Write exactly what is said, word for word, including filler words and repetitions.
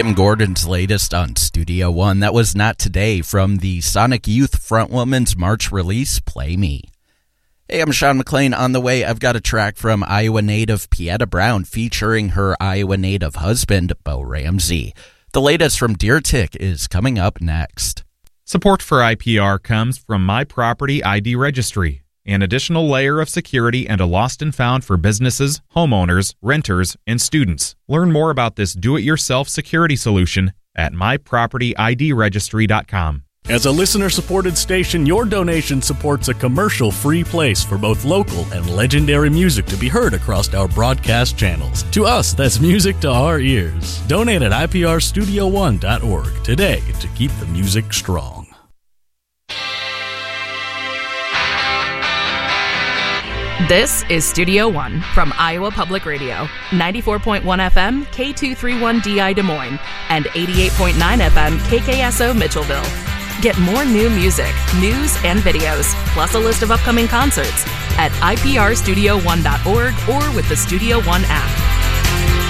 Kim Gordon's latest on Studio One. That was Not Today from the Sonic Youth Frontwoman's March release, Play Me. Hey, I'm Sean McLean. On the way, I've got a track from Iowa native Pietta Brown featuring her Iowa native husband, Bo Ramsey. The latest from Deer Tick is coming up next. Support for I P R comes from My Property I D Registry, an additional layer of security and a lost and found for businesses, homeowners, renters, and students. Learn more about this do-it-yourself security solution at my property I D registry dot com. As a listener-supported station, your donation supports a commercial-free place for both local and legendary music to be heard across our broadcast channels. To us, that's music to our ears. Donate at I P R studio one dot org today to keep the music strong. This is Studio One from Iowa Public Radio, ninety-four point one F M, K two thirty-one D I Des Moines, and eighty-eight point nine F M, K K S O Mitchellville. Get more new music, news, and videos, plus a list of upcoming concerts at I P R studio one dot org or with the Studio One app.